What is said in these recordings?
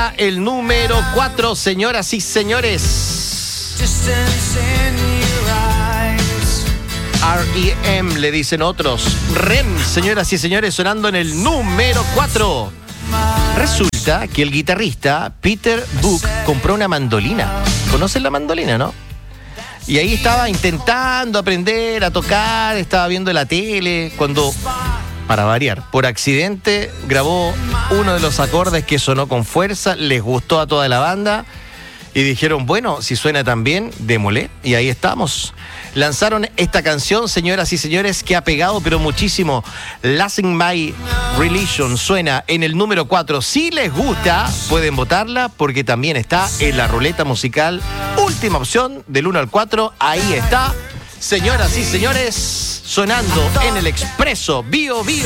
está el número 4, señoras y señores. R.E.M. le dicen otros. REM, señoras y señores, sonando en el número 4. Resulta que el guitarrista Peter Buck compró una mandolina. ¿Conocen la mandolina, no? Y ahí estaba intentando aprender a tocar, estaba viendo la tele, cuando, para variar, por accidente grabó uno de los acordes que sonó con fuerza, les gustó a toda la banda y dijeron, bueno, si suena tan bien, démosle. Y ahí estamos. Lanzaron esta canción, señoras y señores, que ha pegado pero muchísimo. Losing My Religion suena en el número 4. Si les gusta, pueden votarla porque también está en la ruleta musical. Última opción, del 1 al 4. Ahí está, señoras y señores, sonando en el Expreso Bio Bio.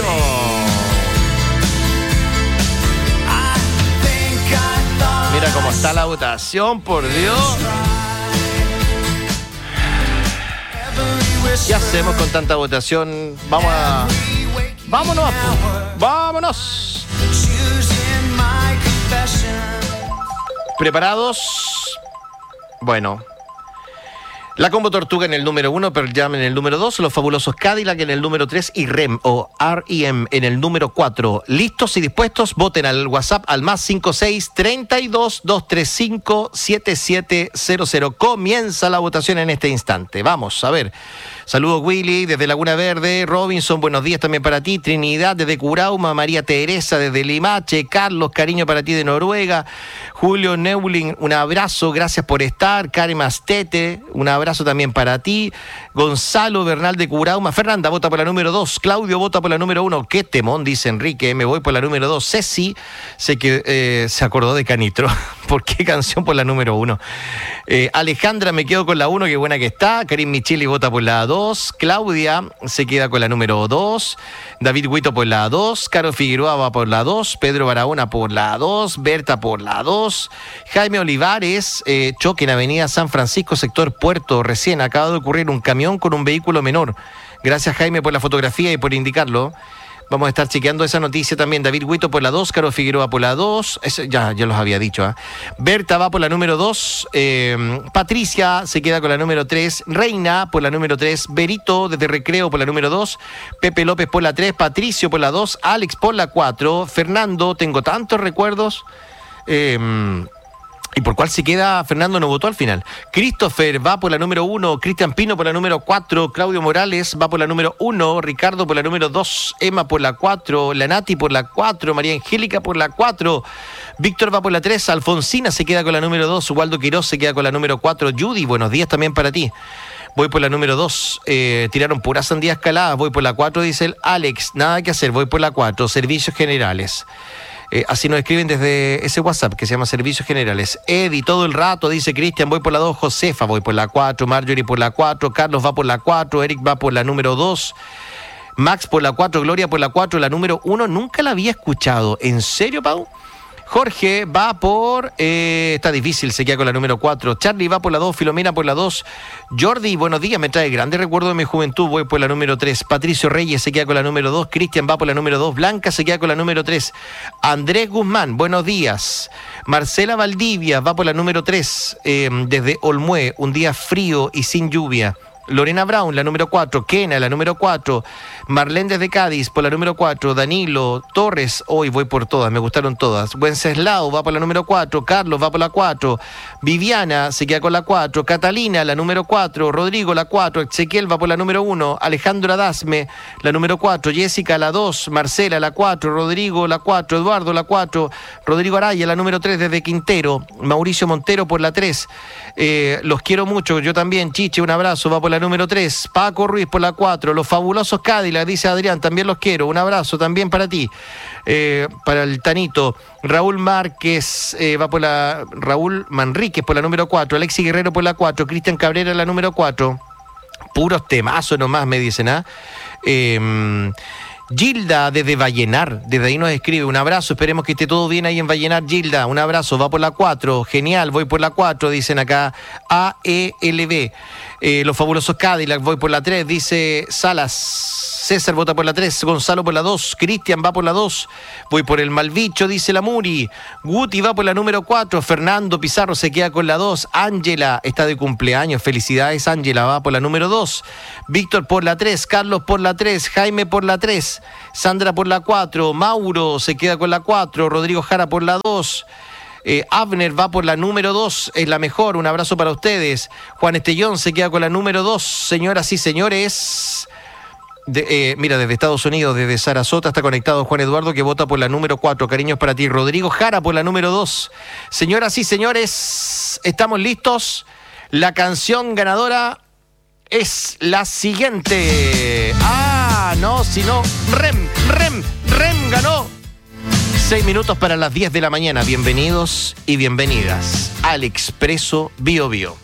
Mira cómo está la votación, por Dios. ¿Qué hacemos con tanta votación? Vámonos. ¿Preparados? Bueno. La Combo Tortuga en el número 1, Pearl Jam en el número 2, Los Fabulosos Cadillac en el número 3 y REM o R.E.M. en el número 4. ¿Listos y dispuestos? Voten al WhatsApp al más 56 32 235 7700. Comienza la votación en este instante. Vamos a ver. Saludos Willy desde Laguna Verde, Robinson, buenos días también para ti, Trinidad desde Curauma, María Teresa desde Limache, Carlos, cariño para ti de Noruega, Julio Neulin, un abrazo, gracias por estar, Karen Mastete, un abrazo también para ti, Gonzalo Bernal de Curauma, Fernanda vota por la número 2, Claudio vota por la número 1, qué temón, dice Enrique, me voy por la número 2, Ceci, sé que se acordó de Canitro, ¿por qué canción por la número 1? Alejandra me quedo con la 1, qué buena que está, Karim Micheli vota por la 2, Claudia se queda con la número 2, David Huito por la 2, Caro Figueroa va por la 2, Pedro Barahona por la 2, Berta por la 2, Jaime Olivares, choque en Avenida San Francisco, sector Puerto, recién acaba de ocurrir un camión con un vehículo menor. Gracias Jaime por la fotografía y por indicarlo. Vamos a estar chequeando esa noticia también. David Huito por la 2, Caro Figueroa por la 2. Ya los había dicho. Berta va por la número 2. Patricia se queda con la número 3. Reina por la número 3. Berito desde Recreo por la número 2. Pepe López por la 3. Patricio por la 2. Alex por la 4. Fernando, tengo tantos recuerdos. ¿Y por cuál se queda? Fernando no votó al final. Christopher va por la número 1, Cristian Pino por la número 4, Claudio Morales va por la número 1, Ricardo por la número 2, Emma por la 4, la Nati por la 4, María Angélica por la 4, Víctor va por la 3, Alfonsina se queda con la número 2, Waldo Quiroz se queda con la número 4, Judy, buenos días también para ti. Voy por la número 2, tiraron pura sandía escalada, voy por la 4, dice el Alex, nada que hacer, voy por la 4, Servicios Generales. Así nos escriben desde ese WhatsApp que se llama Servicios Generales. Eddie, todo el rato, dice Cristian, voy por la 2, Josefa, voy por la 4, Marjorie por la 4, Carlos va por la 4, Eric va por la número 2, Max por la 4, Gloria por la 4, la número 1, nunca la había escuchado. ¿En serio, Pau? Jorge va por... está difícil, se queda con la número 4. Charlie va por la 2, Filomena por la 2. Jordi, buenos días, me trae grandes recuerdos de mi juventud, voy por la número 3. Patricio Reyes se queda con la número 2. Cristian va por la número 2. Blanca se queda con la número 3. Andrés Guzmán, buenos días. Marcela Valdivia va por la número 3. Desde Olmué, un día frío y sin lluvia. Lorena Brown, la número 4, Kena, la número 4, Marlene desde Cádiz, por la número 4, Danilo Torres, hoy voy por todas, me gustaron todas, Wenceslao va por la número 4, Carlos va por la 4, Viviana se queda con la 4, Catalina, la número 4, Rodrigo, la 4, Ezequiel va por la número 1, Alejandro Adasme, la número 4, Jessica, la 2, Marcela, la 4, Rodrigo, la 4, Eduardo, la 4, Rodrigo Araya, la número 3 desde Quintero, Mauricio Montero por la 3, los quiero mucho, yo también, Chiche, un abrazo, va por la número 3, Paco Ruiz por la 4, Los Fabulosos Cadillac, dice Adrián, también los quiero, un abrazo también para ti, para el Tanito, Raúl Márquez va por la, Raúl Manríquez por la número 4, Alexis Guerrero por la 4, Cristian Cabrera la número 4, puros temazos nomás me dicen, Gilda desde Vallenar, desde ahí nos escribe, un abrazo, esperemos que esté todo bien ahí en Vallenar, Gilda, un abrazo, va por la 4, genial, voy por la 4, dicen acá, AELB. Los fabulosos Cadillac, voy por la 3, dice Salas. César vota por la 3, Gonzalo por la 2, Cristian va por la 2, voy por el Malbicho, dice la Muri, Guti va por la número 4, Fernando Pizarro se queda con la 2, Ángela está de cumpleaños, felicidades Ángela, va por la número 2, Víctor por la 3, Carlos por la 3, Jaime por la 3, Sandra por la 4, Mauro se queda con la 4, Rodrigo Jara por la 2, Abner va por la número 2, es la mejor, un abrazo para ustedes. Juan Estellón se queda con la número 2, señoras y señores. Mira, desde Estados Unidos, desde Sarasota está conectado Juan Eduardo, que vota por la número 4. Cariños para ti. Rodrigo Jara por la número 2. Señoras y señores, estamos listos. La canción ganadora es la siguiente. Rem ganó. 6 minutos para las 10 de la mañana. Bienvenidos y bienvenidas al Expreso Bio Bio.